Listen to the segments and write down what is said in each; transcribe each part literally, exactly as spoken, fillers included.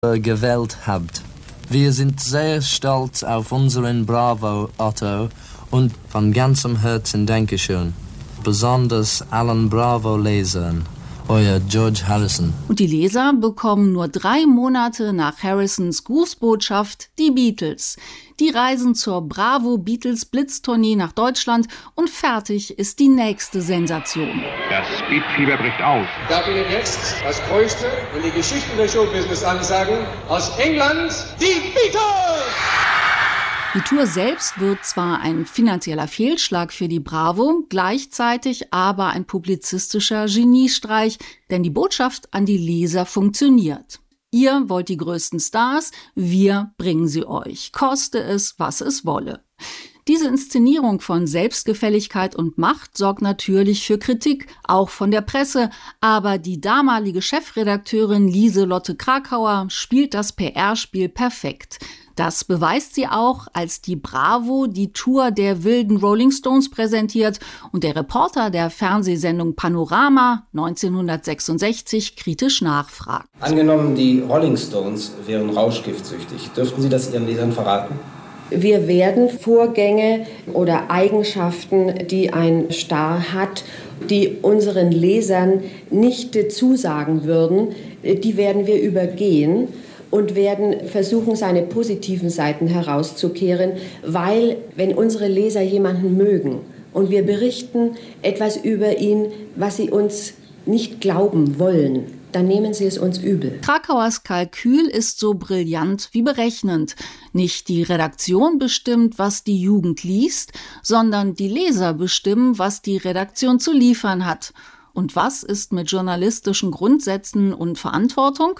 gewählt habt. Wir sind sehr stolz auf unseren Bravo Otto und von ganzem Herzen Dankeschön. Besonders allen Bravo-Lesern. Euer George Harrison. Und die Leser bekommen nur drei Monate nach Harrisons Grußbotschaft die Beatles. Die reisen zur Bravo Beatles Blitztournee nach Deutschland und fertig ist die nächste Sensation. Das Beatfieber bricht aus. Ich darf Ihnen jetzt das Größte in die Geschichte des Showbusiness ansagen. Aus England, die Beatles! Die Tour selbst wird zwar ein finanzieller Fehlschlag für die Bravo, gleichzeitig aber ein publizistischer Geniestreich, denn die Botschaft an die Leser funktioniert. Ihr wollt die größten Stars, wir bringen sie euch, koste es, was es wolle. Diese Inszenierung von Selbstgefälligkeit und Macht sorgt natürlich für Kritik, auch von der Presse, aber die damalige Chefredakteurin Lieselotte Krakauer spielt das P R-Spiel perfekt. Das beweist sie auch, als die Bravo die Tour der wilden Rolling Stones präsentiert und der Reporter der Fernsehsendung Panorama neunzehnhundertsechsundsechzig kritisch nachfragt. Angenommen, die Rolling Stones wären rauschgiftsüchtig. Dürften Sie das Ihren Lesern verraten? Wir werden Vorgänge oder Eigenschaften, die ein Star hat, die unseren Lesern nicht zusagen würden, die werden wir übergehen und werden versuchen, seine positiven Seiten herauszukehren, weil, wenn unsere Leser jemanden mögen und wir berichten etwas über ihn, was sie uns nicht glauben wollen, dann nehmen sie es uns übel. Krakauers Kalkül ist so brillant wie berechnend. Nicht die Redaktion bestimmt, was die Jugend liest, sondern die Leser bestimmen, was die Redaktion zu liefern hat. Und was ist mit journalistischen Grundsätzen und Verantwortung?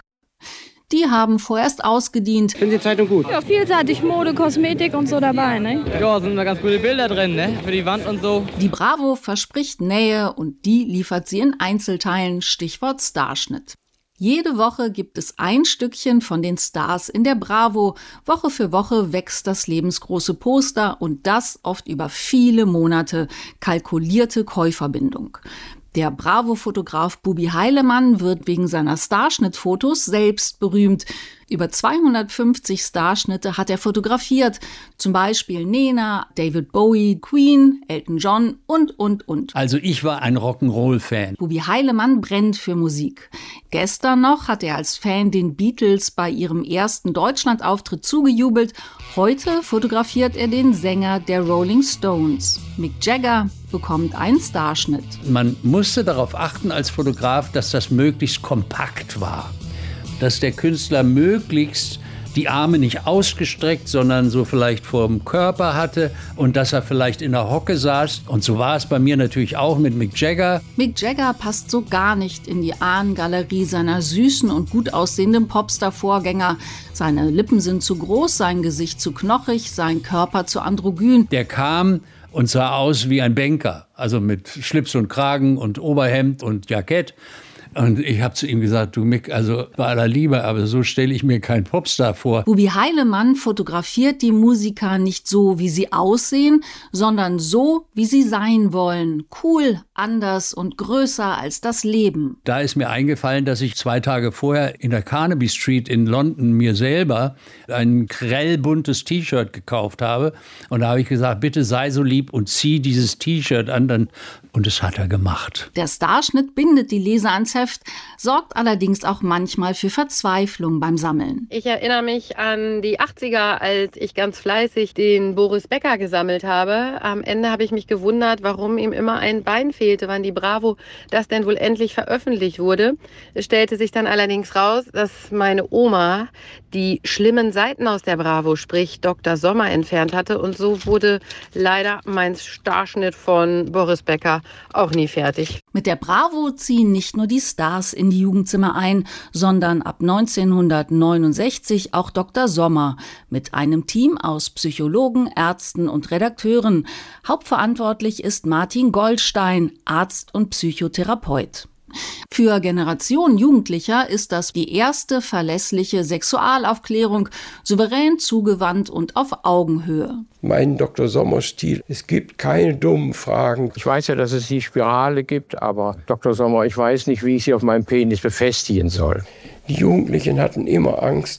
Die haben vorerst ausgedient. Finden Sie die Zeitung gut? Ja, vielseitig Mode, Kosmetik und so dabei, ne? Ja, sind da ganz gute Bilder drin, ne? Für die Wand und so. Die Bravo verspricht Nähe und die liefert sie in Einzelteilen, Stichwort Starschnitt. Jede Woche gibt es ein Stückchen von den Stars in der Bravo. Woche für Woche wächst das lebensgroße Poster und das oft über viele Monate. Kalkulierte Käuferbindung. Der Bravo-Fotograf Bubi Heilemann wird wegen seiner Starschnittfotos selbst berühmt. Über zweihundertfünfzig Starschnitte hat er fotografiert. Zum Beispiel Nena, David Bowie, Queen, Elton John und, und, und. Also ich war ein Rock'n'Roll-Fan. Bubi Heilemann brennt für Musik. Gestern noch hat er als Fan den Beatles bei ihrem ersten Deutschlandauftritt zugejubelt. Heute fotografiert er den Sänger der Rolling Stones. Mick Jagger bekommt einen Starschnitt. Man musste darauf achten als Fotograf, dass das möglichst kompakt war. Dass der Künstler möglichst die Arme nicht ausgestreckt, sondern so vielleicht vor dem Körper hatte und dass er vielleicht in der Hocke saß. Und so war es bei mir natürlich auch mit Mick Jagger. Mick Jagger passt so gar nicht in die Ahnengalerie seiner süßen und gut aussehenden Popstar-Vorgänger. Seine Lippen sind zu groß, sein Gesicht zu knochig, sein Körper zu androgyn. Der kam und sah aus wie ein Banker, also mit Schlips und Kragen und Oberhemd und Jackett. Und ich habe zu ihm gesagt, du Mick, also bei aller Liebe, aber so stelle ich mir keinen Popstar vor. Bubi Heilemann fotografiert die Musiker nicht so, wie sie aussehen, sondern so, wie sie sein wollen. Cool, anders und größer als das Leben. Da ist mir eingefallen, dass ich zwei Tage vorher in der Carnaby Street in London mir selber ein grellbuntes T-Shirt gekauft habe. Und da habe ich gesagt, bitte sei so lieb und zieh dieses T-Shirt an. Dann Und das hat er gemacht. Der Starschnitt bindet die Leser ans Heft, sorgt allerdings auch manchmal für Verzweiflung beim Sammeln. Ich erinnere mich an die achtziger, als ich ganz fleißig den Boris Becker gesammelt habe. Am Ende habe ich mich gewundert, warum ihm immer ein Bein fehlte, wann die Bravo das denn wohl endlich veröffentlicht wurde. Es stellte sich dann allerdings raus, dass meine Oma die schlimmen Seiten aus der Bravo, sprich Doktor Sommer, entfernt hatte. Und so wurde leider mein Starschnitt von Boris Becker auch nie fertig. Mit der Bravo ziehen nicht nur die Stars in die Jugendzimmer ein, sondern ab neunzehnhundertneunundsechzig auch Doktor Sommer mit einem Team aus Psychologen, Ärzten und Redakteuren. Hauptverantwortlich ist Martin Goldstein, Arzt und Psychotherapeut. Für Generationen Jugendlicher ist das die erste verlässliche Sexualaufklärung, souverän, zugewandt und auf Augenhöhe. Mein Doktor Sommer-Stil, es gibt keine dummen Fragen. Ich weiß ja, dass es die Spirale gibt, aber Doktor Sommer, ich weiß nicht, wie ich sie auf meinem Penis befestigen soll. Die Jugendlichen hatten immer Angst.